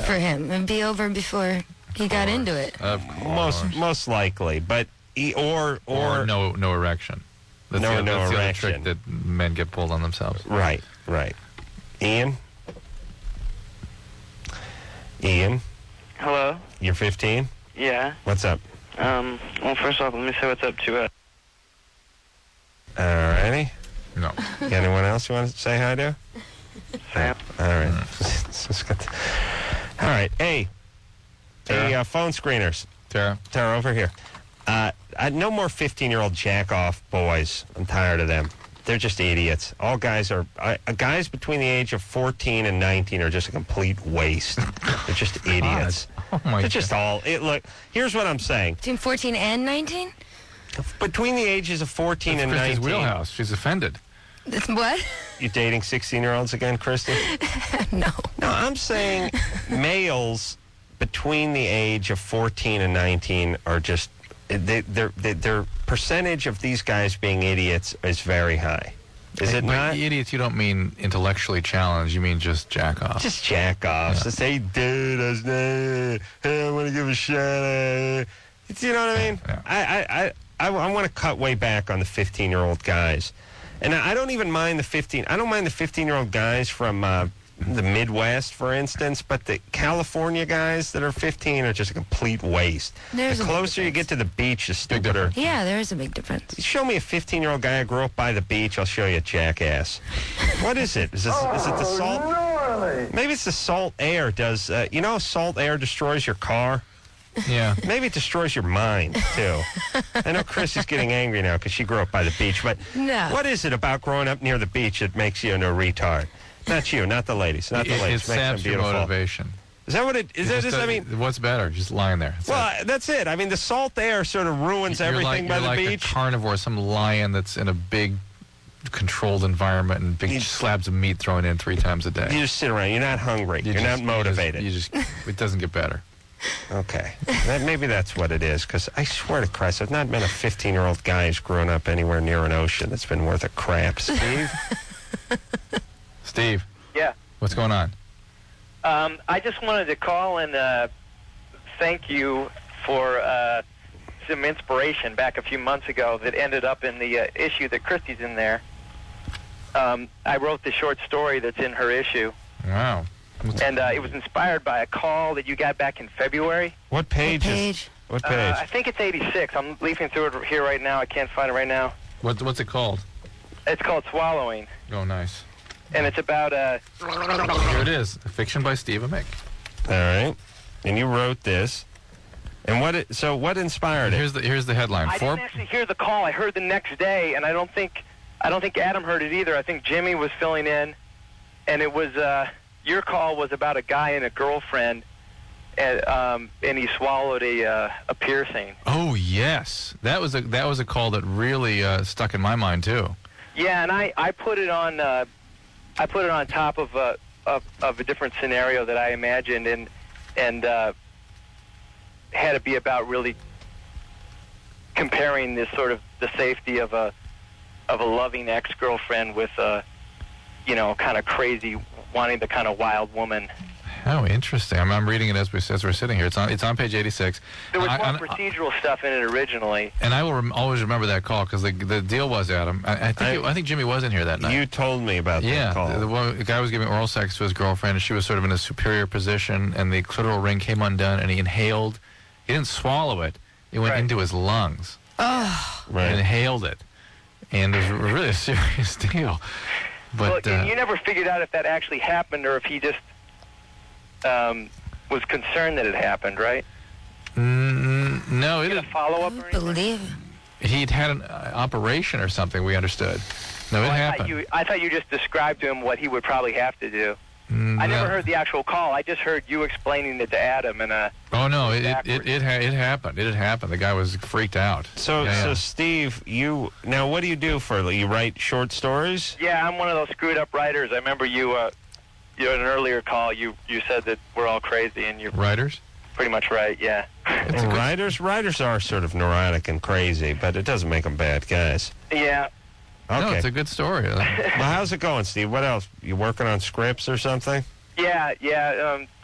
for him and be over before he got into it. Of course. Most likely, but or no erection. That's no the other erection. trick that men get pulled on themselves. Right. Ian? Hello? You're 15? Yeah. What's up? Well, first off, let me say what's up to Alrighty. No. Anyone else you want to say hi to? Sam. All right. All right. Hey, phone screeners. Tara, over here. No more 15-year-old jack-off boys. I'm tired of them. They're just idiots. All guys are guys between the age of 14 and 19 are just a complete waste. They're just idiots. Oh my They're just all. Look, here's what I'm saying. Between 14 and 19? Between the ages of 14 That's and Christy's 19. wheelhouse. She's offended. What? You dating 16-year-olds again, Christy? No. No, I'm saying males between the age of 14 and 19 are just their percentage of these guys being idiots is very high. Is it But not? idiots, you don't mean intellectually challenged. You mean just jack off. Just jack-offs. Yeah. Just, hey, dude, I want to give a shot. You know what I mean? Yeah. I want to cut way back on the 15-year-old guys. And I don't even mind the 15-year-old guys from the Midwest, for instance, but the California guys that are 15 are just a complete waste. There's The a big closer you get to the beach, the stupider. difference. Yeah, there is a big difference. Show me a 15-year-old guy who grew up by the beach, I'll show you a jackass. What is it? Is it the salt? Maybe it's the salt air. Does salt air destroys your car? Yeah. Maybe it destroys your mind, too. I know Chris is getting angry now because she grew up by the beach, but No. what is it about growing up near the beach that makes you a retard? Not you, not the ladies. Not the It ladies. Makes them saps your beautiful. motivation. Is that what it is? What's better? Just lying there. That's it. I mean, the salt air sort of ruins everything by the like beach. a carnivore, some lion that's in a big, controlled environment and big slabs of meat thrown in 3 times a day. You just sit around. You're not hungry. You're not motivated. It doesn't get better. Okay. Maybe that's what it is, because I swear to Christ, I've not been a 15-year-old guy who's grown up anywhere near an ocean that's been worth a crap. Steve? Steve, Yeah. what's going on? I just wanted to call and thank you for some inspiration back a few months ago that ended up in the issue that Christy's in there. I wrote the short story that's in her issue. Wow. And it was inspired by a call that you got back in February. What page? What page? I think it's 86. I'm leafing through it here right now. I can't find it right now. What's it called? It's called Swallowing. Oh, nice. And it's about... Here it is. A fiction by Steve Amick. All right. And you wrote this. And what inspired it? Here's the headline. I didn't actually hear the call. I heard the next day, and I don't think Adam heard it either. I think Jimmy was filling in, and it was... your call was about a guy and a girlfriend, and he swallowed a piercing. Oh yes, that was a call that really stuck in my mind too. Yeah, and I put it on top of a different scenario that I imagined, and had it be about really comparing this sort of the safety of a loving ex-girlfriend with kind of crazy, wanting the kind of wild woman. Oh, interesting. I'm reading it as we're sitting here. It's on page 86. There was more procedural stuff in it originally. And I will always remember that call because the deal was, Adam. I think Jimmy was in here that night. You told me about that call. The guy was giving oral sex to his girlfriend, and she was sort of in a superior position, and the clitoral ring came undone, and he inhaled. He didn't swallow it. It went into his lungs. Oh. Right. And inhaled it. And it was really a serious deal. But well, you never figured out if that actually happened or if he just was concerned that it happened, right? No, it did a follow-up or anything? Believe. He'd had an operation or something, we understood. No, it happened. I thought you just described to him what he would probably have to do. I never heard the actual call. I just heard you explaining it to Adam. And oh, no, it happened. It had happened. The guy was freaked out. So Steve, now what do you do you write short stories? Yeah, I'm one of those screwed-up writers. I remember you in an earlier call, you said that we're all crazy, and you're... Writers? Pretty much right, yeah. Writers are sort of neurotic and crazy, but it doesn't make them bad guys. Yeah. Okay. No, it's a good story. Well, how's it going, Steve? What else? You working on scripts or something? Yeah.